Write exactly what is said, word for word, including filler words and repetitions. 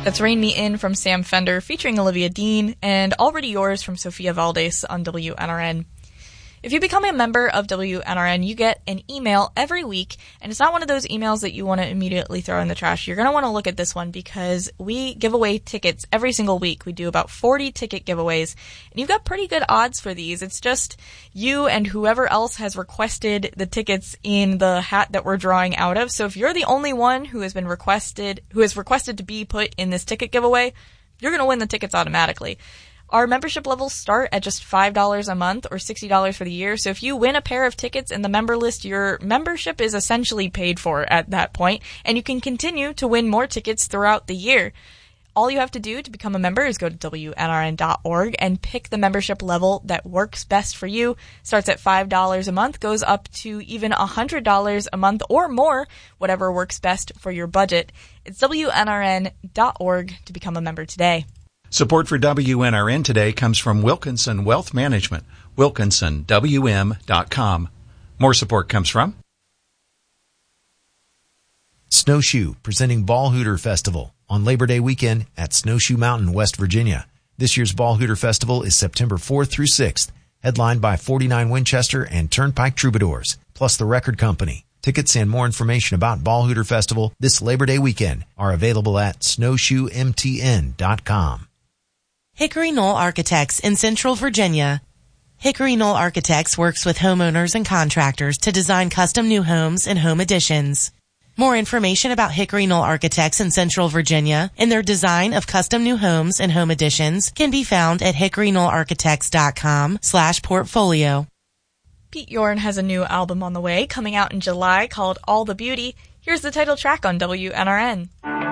That's Rain Me In from Sam Fender featuring Olivia Dean, and Already Yours from Sofia Valdez on W N R N. If you become a member of W N R N, you get an email every week, and it's not one of those emails that you want to immediately throw in the trash. You're going to want to look at this one because we give away tickets every single week. We do about forty ticket giveaways, and you've got pretty good odds for these. It's just you and whoever else has requested the tickets in the hat that we're drawing out of. So if you're the only one who has been requested, who has requested to be put in this ticket giveaway, you're going to win the tickets automatically. Our membership levels start at just five dollars a month or sixty dollars for the year. So if you win a pair of tickets in the member list, your membership is essentially paid for at that point, and you can continue to win more tickets throughout the year. All you have to do to become a member is go to W N R N dot org and pick the membership level that works best for you. Starts at five dollars a month, goes up to even one hundred dollars a month or more, whatever works best for your budget. It's W N R N dot org to become a member today. Support for W N R N today comes from Wilkinson Wealth Management, wilkinson w m dot com. More support comes from Snowshoe, presenting Ball Hooter Festival on Labor Day weekend at Snowshoe Mountain, West Virginia. This year's Ball Hooter Festival is September fourth through sixth, headlined by forty-nine Winchester and Turnpike Troubadours, plus the Record Company. Tickets and more information about Ball Hooter Festival this Labor Day weekend are available at snowshoe m t n dot com. Hickory Knoll Architects in Central Virginia. Hickory Knoll Architects works with homeowners and contractors to design custom new homes and home additions. More information about Hickory Knoll Architects in Central Virginia and their design of custom new homes and home additions can be found at hickory knoll architects dot com slash portfolio. Pete Yorn has a new album on the way coming out in July called All the Beauty. Here's the title track on W N R N.